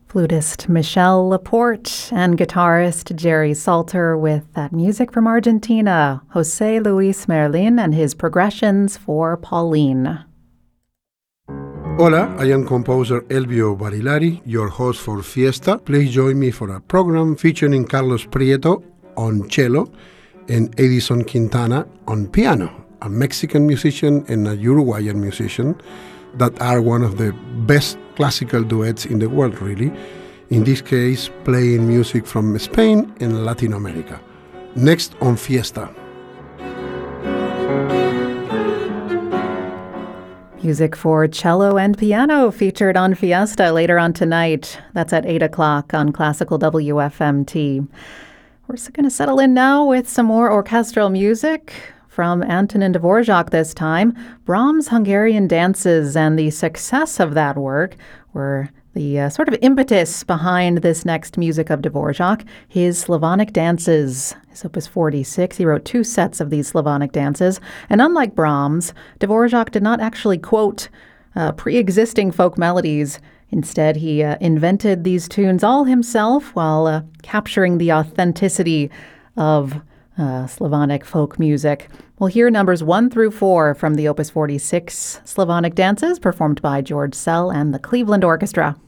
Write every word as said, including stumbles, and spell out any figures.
Flutist Michelle Laporte and guitarist Jerry Salter with that music from Argentina, Jose Luis Merlin and his progressions for Pauline. Hola, I am composer Elvio Barilari, your host for Fiesta. Please join me for a program featuring Carlos Prieto on cello and Edison Quintana on piano, a Mexican musician and a Uruguayan musician that are one of the best classical duets in the world, really. In this case, playing music from Spain and Latin America. Next on Fiesta. Music for cello and piano featured on Fiesta later on tonight. That's at eight o'clock on Classical W F M T. We're going to settle in now with some more orchestral music from Antonin Dvorak this time. Brahms' Hungarian Dances and the success of that work were the uh, sort of impetus behind this next music of Dvorak, his Slavonic Dances. His Opus forty-six, he wrote two sets of these Slavonic dances. And unlike Brahms, Dvorak did not actually quote uh, pre-existing folk melodies. Instead, he uh, invented these tunes all himself while uh, capturing the authenticity of uh, Slavonic folk music. We'll hear numbers one through four from the Opus forty-six Slavonic Dances, performed by George Szell and the Cleveland Orchestra.